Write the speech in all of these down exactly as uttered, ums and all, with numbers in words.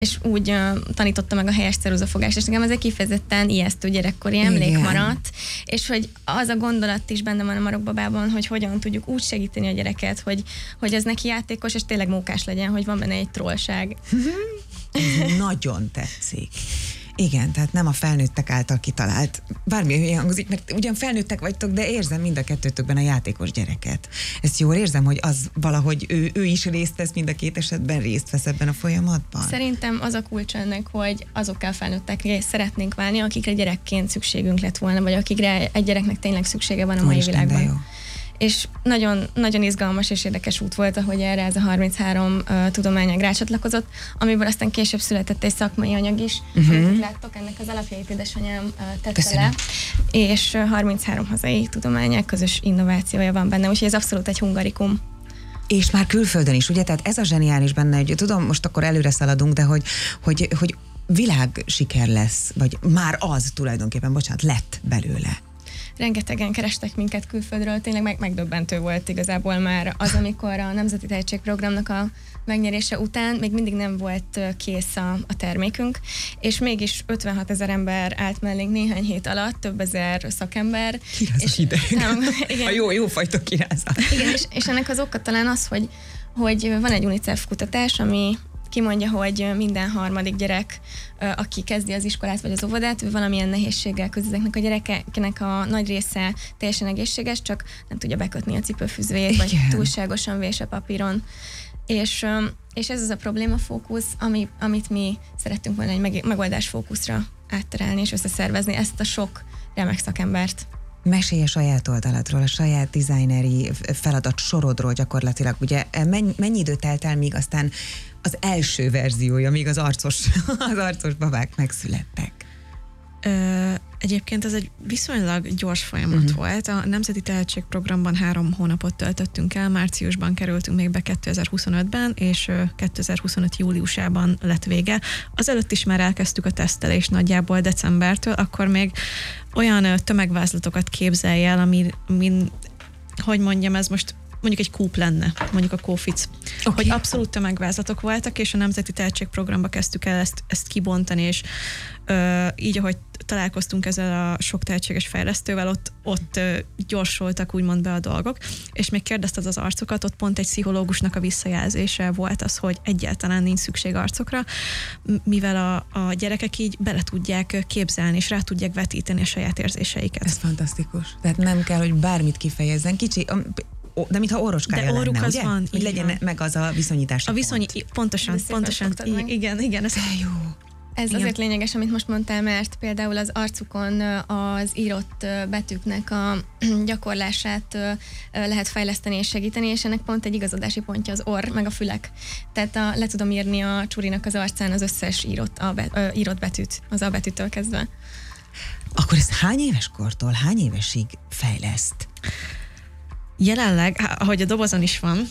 és úgy uh, tanította meg a helyes ceruzafogást, és nekem ez egy kifejezetten ijesztő gyerekkori emlék Igen. maradt, és hogy az a gondolat is benne van a marokbabában, hogy hogyan tudjuk úgy segíteni a gyereket, hogy, hogy ez neki játékos, és tényleg mókás legyen, hogy van benne egy trollság. Ez nagyon tetszik. Igen, tehát nem a felnőttek által kitalált, bármi olyan hangzik, mert ugyan felnőttek vagytok, de érzem mind a kettőtökben a játékos gyereket. Ezt jól érzem, hogy az valahogy ő, ő is részt vesz, mind a két esetben részt vesz ebben a folyamatban? Szerintem az a kulcs ennek, hogy azokkal felnőttekre szeretnénk válni, akikre gyerekként szükségünk lett volna, vagy akikre egy gyereknek tényleg szüksége van a mai Úristen, világban. de jó. És nagyon, nagyon izgalmas és érdekes út volt, ahogy erre ez a harminchárom uh, tudományág rácsatlakozott, amiből aztán később született egy szakmai anyag is, uh-huh. amit láttok, ennek az alapjait édesanyám uh, tette Köszönöm. le, és uh, harminchárom hazai tudományág közös innovációja van benne, úgyhogy ez abszolút egy hungarikum. És már külföldön is, ugye? Tehát ez a zseniális benne, hogy tudom, most akkor előre szaladunk, de hogy, hogy, hogy világsiker lesz, vagy már az tulajdonképpen, bocsánat, lett belőle. Rengetegen kerestek minket külföldről, tényleg meg, megdöbbentő volt igazából már az, amikor a Nemzeti Tehetségprogramnak a megnyerése után még mindig nem volt kész a, a termékünk, és mégis ötvenhat ezer ember állt mellénk néhány hét alatt, több ezer szakember. Kirázas ideg. A jó, jó fajta kirázás. Igen, és, és ennek az oka talán az, hogy, hogy van egy UNICEF kutatás, ami kimondja, hogy minden harmadik gyerek, aki kezdi az iskolát vagy az óvodát, ő valamilyen nehézséggel küzd. Ezeknek a gyerekeknek a nagy része teljesen egészséges, csak nem tudja bekötni a cipőfűzőjét, vagy túlságosan vés a papíron. És, és ez az a problémafókusz, ami, amit mi szerettünk volna egy megoldásfókuszra átterelni és összeszervezni ezt a sok remek szakembert. Mesélj a saját oldaladról, a saját designeri feladat sorodról gyakorlatilag. Ugye mennyi, mennyi idő telt el, míg aztán az első verziója, míg az arcos, az arcos babák megszülettek? Ö, egyébként ez egy viszonylag gyors folyamat uh-huh. volt. A Nemzeti Tehetségprogramban három hónapot töltöttünk el, márciusban kerültünk még be kétezer-huszonötben, és kétezer-huszonöt júliusában lett vége. Azelőtt is már elkezdtük a tesztelést nagyjából decembertől, akkor még olyan tömegvázlatokat képzelj el, ami, ami, hogy mondjam, ez most mondjuk egy kúp lenne, mondjuk a Kófic. Okay. Hogy abszolút tömegvázlatok voltak, és a Nemzeti Tehetségprogramba kezdtük el ezt, ezt kibontani, és ö, így, ahogy találkoztunk ezzel a sok tehetséges fejlesztővel, ott, ott ö, gyorsultak úgymond be a dolgok, és még kérdezted az arcokat, ott pont egy pszichológusnak a visszajelzése volt az, hogy egyáltalán nincs szükség arcokra, mivel a, a gyerekek így bele tudják képzelni, és rá tudják vetíteni a saját érzéseiket. Ez fantasztikus. Tehát nem kell, hogy bármit kifejezzen. Kicsi, de mintha orroskája lenne, az ugye? Van, hogy legyen van. Meg az a viszonyítási A viszony, pont. pontosan, pontosan. Igen, igen. Ez jó. Ez igen. Azért lényeges, amit most mondtál, mert például az arcukon az írott betűknek a gyakorlását lehet fejleszteni és segíteni, és ennek pont egy igazodási pontja az orr, meg a fülek. Tehát a, le tudom írni a Csurinak az arcán az összes írott, a be, ö, írott betűt, az A betűtől kezdve. Akkor ez hány éves kortól, hány évesig fejleszt? Jelenleg, ahogy a dobozon is van,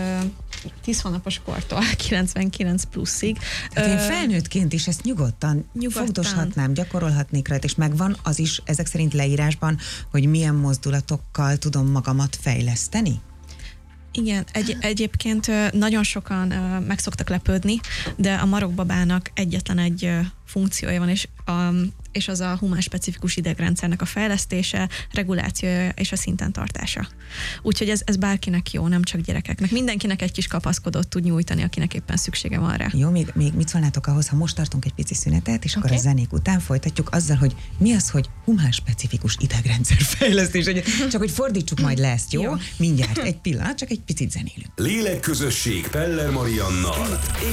tíz hónapos kortól kilencvenkilenc pluszig. Tehát én felnőttként is ezt nyugodtan, nyugodtan fogdoshatnám, gyakorolhatnék rajta, és megvan az is ezek szerint leírásban, hogy milyen mozdulatokkal tudom magamat fejleszteni? Igen, egy, egyébként nagyon sokan meg szoktak lepődni, de a marokbabának egyetlen egy funkciója van, és, a, és az a humán specifikus idegrendszernek a fejlesztése, regulációja és a szinten tartása. Úgyhogy ez, ez bárkinek jó, nem csak gyerekeknek. Mindenkinek egy kis kapaszkodót tud nyújtani, akinek éppen szüksége van rá. Jó, még, még mit szólnátok ahhoz, ha most tartunk egy pici szünetet, és okay. akkor a zenék után folytatjuk azzal, hogy mi az, hogy humán specifikus idegrendszer fejlesztés. Csak hogy fordítsuk majd le ezt, jó? jó? Mindjárt, egy pillanat, csak egy picit zenélünk. Lélekközösség Peller Mariannal.